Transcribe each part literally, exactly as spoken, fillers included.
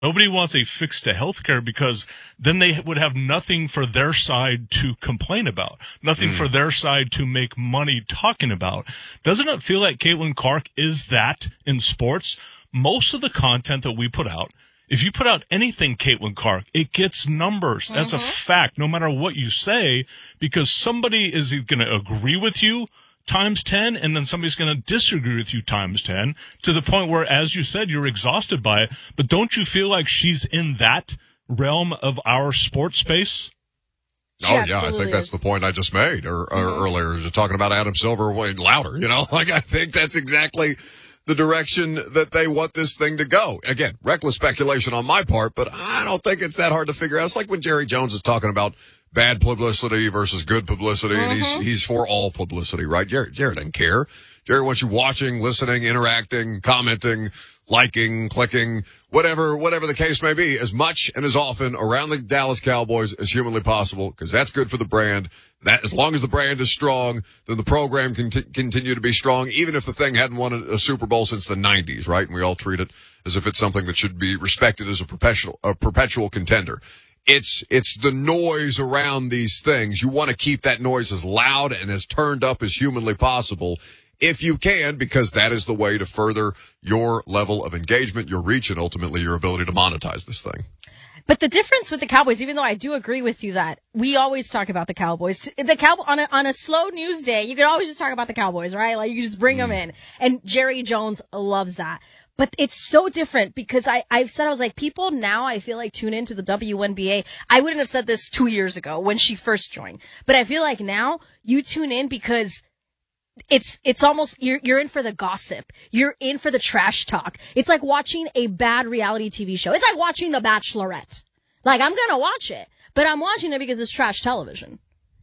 Nobody wants a fix to healthcare because then they would have nothing for their side to complain about, nothing mm. for their side to make money talking about. Doesn't it feel like Caitlin Clark is that in sports? Most of the content that we put out, if you put out anything Caitlin Clark, it gets numbers. Mm-hmm. That's a fact, no matter what you say, because somebody is going to agree with you times ten, and then somebody's going to disagree with you times ten, to the point where, as you said, you're exhausted by it. But don't you feel like she's in that realm of our sports space? She oh, yeah, I think is. That's the point I just made or, or mm-hmm. earlier, just talking about Adam Silver way louder, you know? Like, I think that's exactly the direction that they want this thing to go. Again, reckless speculation on my part, but I don't think it's that hard to figure out. It's like when Jerry Jones is talking about bad publicity versus good publicity, mm-hmm. and he's he's for all publicity, right? Jerry, Jerry doesn't care. Jerry wants you watching, listening, interacting, commenting, liking, clicking, whatever whatever the case may be, as much and as often around the Dallas Cowboys as humanly possible, because that's good for the brand. That as long as the brand is strong, then the program can t- continue to be strong, even if the thing hadn't won a, a Super Bowl since the nineties, right? And we all treat it as if it's something that should be respected as a perpetual a perpetual contender. It's, it's the noise around these things. You want to keep that noise as loud and as turned up as humanly possible if you can, because that is the way to further your level of engagement, your reach, and ultimately your ability to monetize this thing. But the difference with the Cowboys, even though I do agree with you that we always talk about the Cowboys, the Cowboy on a, on a slow news day, you can always just talk about the Cowboys, right? Like you just bring mm. them in. And Jerry Jones loves that. But it's so different because I, I've said, I was like, people now I feel like tune into the W N B A. I wouldn't have said this two years ago when she first joined, but I feel like now you tune in because it's, it's almost, you're, you're in for the gossip. You're in for the trash talk. It's like watching a bad reality T V show. It's like watching The Bachelorette. Like, I'm gonna watch it, but I'm watching it because it's trash television.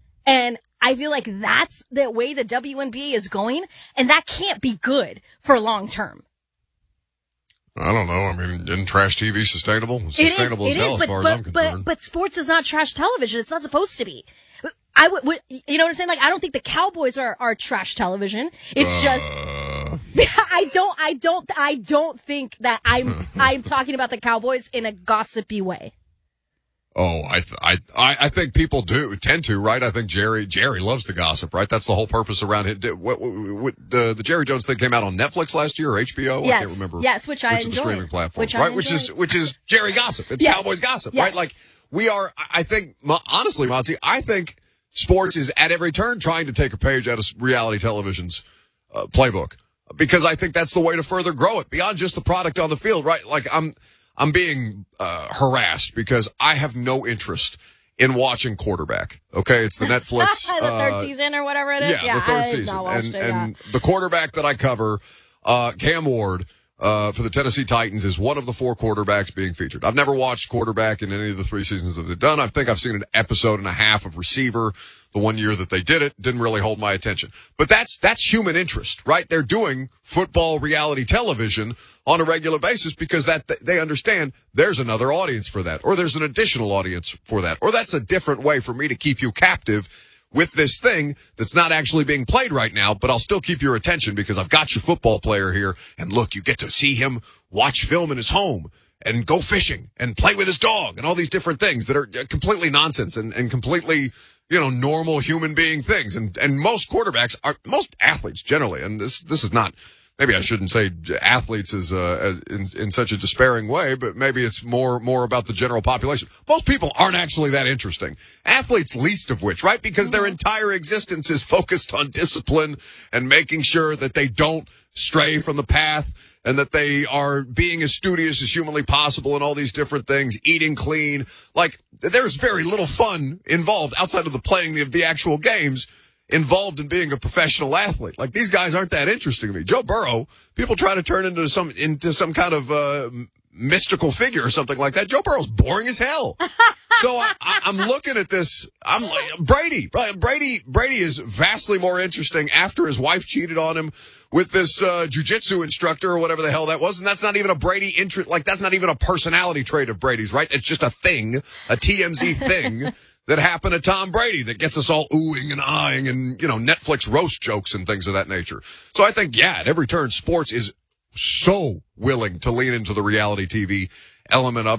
And I feel like that's the way the W N B A is going, and that can't be good for long term. I don't know. I mean, isn't trash T V sustainable? It's sustainable it is, as hell is, but, as far but, as I'm concerned. But, but sports is not trash television. It's not supposed to be. I would, would, you know what I'm saying? Like, I don't think the Cowboys are, are trash television. It's uh... just, I don't, I don't, I don't think that I'm, I'm talking about the Cowboys in a gossipy way. Oh, I, th- I, I think people do tend to, right? I think Jerry, Jerry loves the gossip, right? That's the whole purpose around it. What, what, what, the, the Jerry Jones thing came out on Netflix last year or H B O? Yes. I can't remember. Yes, which I which enjoyed. of the streaming platforms, which right? Which is, which is Jerry gossip. It's yes. Cowboys gossip, yes. right? Like, we are, I think, honestly, Monty, I think sports is at every turn trying to take a page out of reality television's uh, playbook, because I think that's the way to further grow it beyond just the product on the field, right? Like, I'm, I'm being uh, harassed because I have no interest in watching quarterback. Okay, it's the Netflix the third uh, season or whatever it is. Yeah, yeah the third I season, and it, and yeah. the quarterback that I cover, uh, Cam Ward, uh, for the Tennessee Titans, is one of the four quarterbacks being featured. I've never watched quarterback in any of the three seasons that they've done. I think I've seen an episode and a half of receiver. The one year that they did it didn't really hold my attention. But that's, that's human interest, right? They're doing football reality television on a regular basis because that, they understand there's another audience for that, or there's an additional audience for that, or that's a different way for me to keep you captive with this thing that's not actually being played right now, but I'll still keep your attention because I've got your football player here. And look, you get to see him watch film in his home and go fishing and play with his dog and all these different things that are completely nonsense and, and completely, you know, normal human being things. And, and most quarterbacks are, most athletes generally, and this, this is not, maybe I shouldn't say athletes as, uh, as in, in such a despairing way, but maybe it's more, more about the general population. Most people aren't actually that interesting. Athletes least of which, right? Because their entire existence is focused on discipline and making sure that they don't stray from the path and that they are being as studious as humanly possible and all these different things, eating clean. Like, there's very little fun involved outside of the playing of the actual games involved in being a professional athlete. Like, these guys aren't that interesting to me. Joe Burrow, people try to turn into some, into some kind of, uh, mystical figure or something like that. Joe Burrow's boring as hell. So I, I, I'm looking at this. I'm like, Brady, Brady, Brady is vastly more interesting after his wife cheated on him with this, uh, jujitsu instructor or whatever the hell that was. And that's not even a Brady interest. Like, that's not even a personality trait of Brady's, right? It's just a thing, a T M Z thing that happened to Tom Brady that gets us all oohing and eyeing and, you know, Netflix roast jokes and things of that nature. So I think, yeah, at every turn, sports is so willing to lean into the reality T V element of